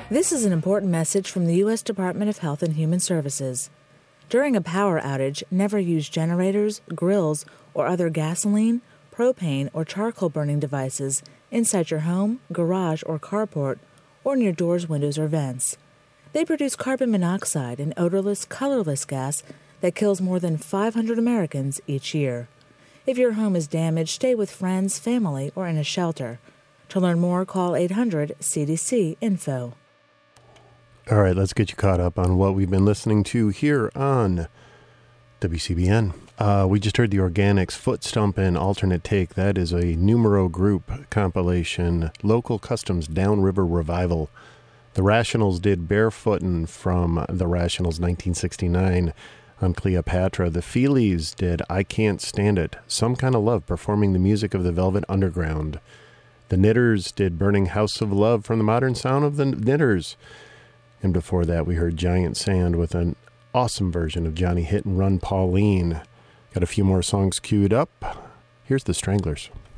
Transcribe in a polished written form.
This is an important message from the U.S. Department of Health and Human Services. During a power outage, never use generators, grills, or other gasoline, propane, or charcoal burning devices inside your home, garage, or carport, or near doors, windows, or vents. They produce carbon monoxide, an odorless, colorless gas that kills more than 500 Americans each year. If your home is damaged, stay with friends, family, or in a shelter. To learn more, call 800-CDC-INFO. All right, let's get you caught up on what we've been listening to here on WCBN. We just heard the Organics Foot Stompin' Alternate Take. That is a Numero Group compilation, Local Customs Downriver Revival. The Rationals did Barefootin' from the Rationals 1969 on Cleopatra. The Feelies did I Can't Stand It, Some Kind of Love, performing the music of the Velvet Underground. The Knitters did Burning House of Love from the modern sound of the Knitters. And before that, we heard Giant Sand with an awesome version of Johnny Hit and Run Pauline. Got a few more songs queued up. Here's the Stranglers.